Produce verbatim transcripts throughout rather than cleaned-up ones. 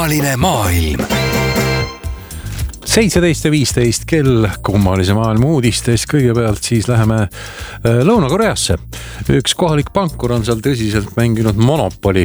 kummaline maailm. seitseteist ja viisteist kell kummalise maailma uudistes. Kõigepealt siis läheme Lõuna-Koreasse. Üks kohalik pankur on seal tõsiselt mänginud Monopoli.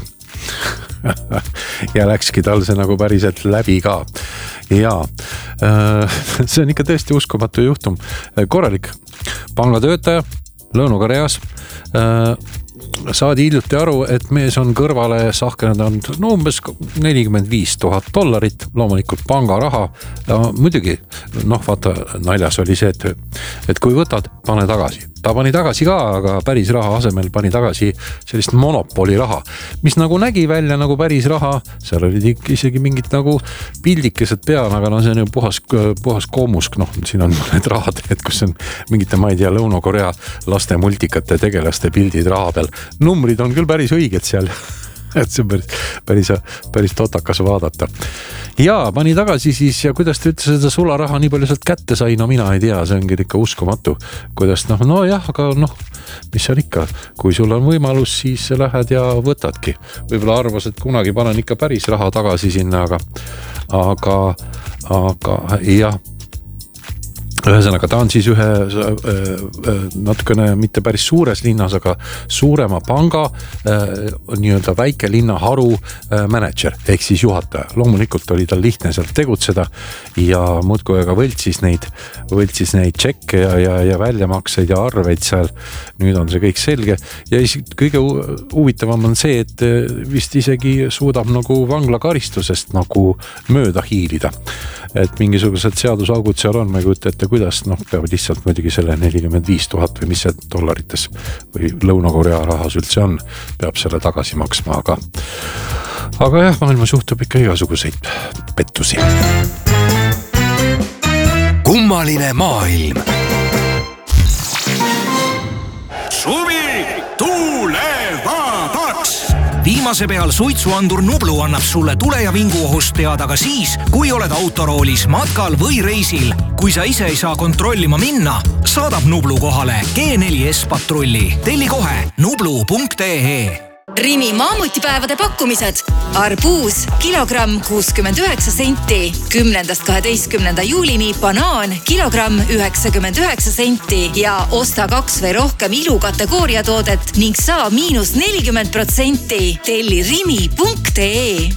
ja läkski tal see nagu päriselt läbi ka. Ja see on ikka tõesti uskumatu juhtum. Korralik pangatöötaja Lõuna-Koreas saadi hiljuti aru, et mees on kõrvale sahkerdanud no umbes nelikümmend viis tuhat dollarit, loomulikult pangaraha. Ja muidugi, noh vaata, naljas oli see, et, et kui võtad, pane tagasi. Ta pani tagasi ka, aga päris raha asemel pani tagasi sellist Monopoli raha, mis nagu nägi välja nagu päris raha. Seal olid isegi mingid nagu pildikesed peal, aga no see on ju puhas, puhas koomusk. Noh, siin on need rahad, et kus on mingite, ma ei tea, Lõuna-Korea laste multikate tegelaste pildid raha peal. Numbrid on küll päris õiged seal. Et see on päris, päris, päris totakas vaadata. Ja pani tagasi siis ja kuidas ta ütles, seda sularaha nii palju sealt kätte sai, no mina ei tea, see ongi ikka uskumatu. Kuidas noh, no jah, aga noh, mis seal ikka, kui sul on võimalus, siis lähed ja võtadki. Võib-olla arvas, et kunagi panen ikka päris raha tagasi sinna, aga, aga, aga jah. Ühesõnaga, ta on siis ühe natukene mitte päris suures linnas, aga suurema panga nii-öelda väike linna haru manager ehk siis juhataja. Loomulikult oli tal lihtne sealt tegutseda ja muudkui aga võltsis neid, võltsis neid tšekke ja, ja, ja väljamakseid ja arveid seal. Nüüd on see kõik selge ja kõige huvitavam on see, et vist isegi suudab nagu vanglakaristusest nagu mööda hiilida. Et mingisugused seadusaugud seal on, ma ei kujuta ette, kuidas, noh, peab lihtsalt muidugi selle nelikümmend viis tuhat või mis see dollarites või Lõuna-Korea rahas üldse on, peab selle tagasi maksma, aga aga jah, maailmas juhtub ikka igasuguseid pettusi. Kummaline maailm. Suvi tulevadaks! Viimase peal suitsuandur Nublu annab sulle tule ja vingu ohust teada ka siis, kui oled autoroolis, matkal või reisil. Kui sa ise ei saa kontrollima minna, saadab Nublu kohale G neli S patrulli. Telli kohe nublu punkt ee. Rimi maamutipäevade pakkumised. Arbuus, kilogramm kuuskümmend üheksa senti. kümnendast kaheteistkümnenda juulini banaan, kilogramm üheksakümmend üheksa senti. Ja osta kaks või rohkem ilukategooria toodet ning saa miinus nelikümmend protsenti. Telli rimi punkt ee.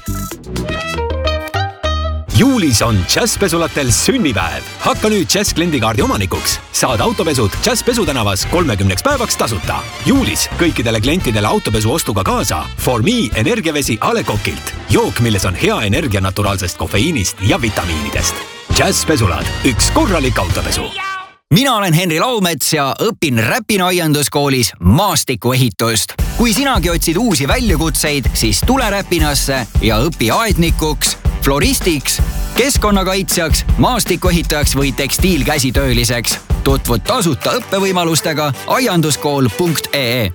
Juulis on Jazz Pesulatel sünnipäev. Hakka nüüd Jazz kliendikaardi omanikuks. Saad autopesud Jazz Pesu tänavas kolmekümneks päevaks tasuta. Juulis kõikidele klientidele autopesu ostuga kaasa For Me energiavesi A Le Coqilt. Jook, milles on hea energia naturaalsest kofeiinist ja vitamiinidest. Jazz Pesulad, üks korralik autopesu. Mina olen Henri Laumets ja õpin Räpina aianduskoolis maastikuehitust. Kui sinagi otsid uusi väljakutseid, siis tule Räpinasse ja õpi aednikuks, floristiks, keskkonnakaitsjaks, maastikuehitajaks või tekstiilkäsitööliseks. Tutvud tasuta õppevõimalustega aianduskool punkt ee.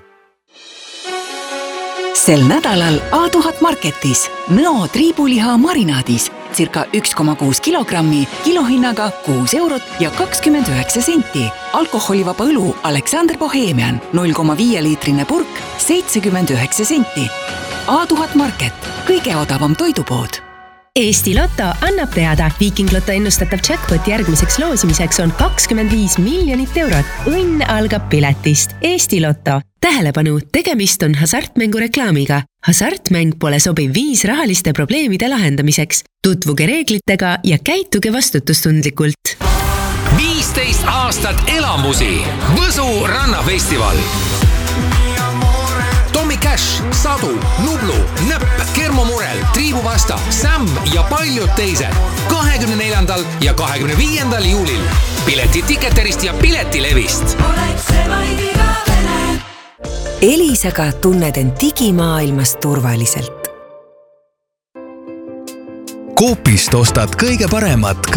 Sel nädalal A tuhat Marketis Nõo triibuliha marinaadis circa üks koma kuus kilogrammi kilohinnaga kuus eurot ja kakskümmend üheksa senti. Alkoholivaba õlu Alexander Bohemian null koma viis liitrine purk seitsekümmend üheksa senti. A tuhat Market, kõige odavam toidupood. Eesti Lotto annab teada, Viiking Lotto ennustatav jackpot järgmiseks loosimiseks on kakskümmend viis miljonit eurot. Õnn algab piletist. Eesti Lotto. Tähelepanu, tegemist on hasartmängu reklaamiga. Hasartmäng pole sobiv viis rahaliste probleemide lahendamiseks. Tutvuge reeglitega ja käituge vastutustundlikult. viisteist aastat elamusi. Võsu rannafestival. Tommy Cash, Sadu, Nublu, Nõpp, Kermo Murel, Triibu Vasta, Sam ja paljud teised. kahekümne neljandal ja kahekümne viiendal juulil. Pileti Ticketerist ja Piletilevist. Elisaga tunned end digimaailmas turvaliselt. Coopist ostad kõige paremat